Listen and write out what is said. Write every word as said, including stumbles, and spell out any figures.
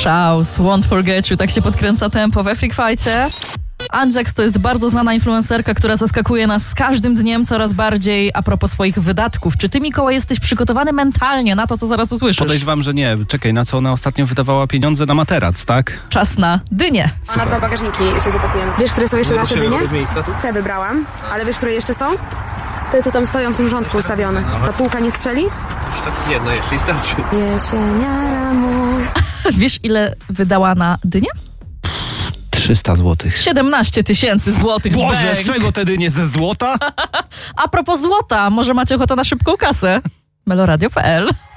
Szaus, Won't Forget You, tak się podkręca tempo we Freak Fight'cie. Anjax to jest bardzo znana influencerka, która zaskakuje nas z każdym dniem coraz bardziej a propos swoich wydatków. Czy ty, Mikołaj, jesteś przygotowany mentalnie na to, co zaraz usłyszysz? Podejrzewam, że nie. Czekaj, na co ona ostatnio wydawała pieniądze? Na materac, tak? Czas na dynię. A na dwa bagażniki jeszcze zapakujemy. Wiesz, które są jeszcze nasze dynie? Te wybrałam, ale wiesz, które jeszcze są? Te, co tam stoją w tym rządku ustawione. Ta półka nie strzeli? Tak z jedna jeszcze i starczy. Jesieniara mój. Wiesz, ile wydała na dynię? trzysta złotych. siedemnaście tysięcy złotych. Boże, Bang. z czego tedy nie ze złota? A propos złota, może macie ochotę na szybką kasę? meloradio kropka p l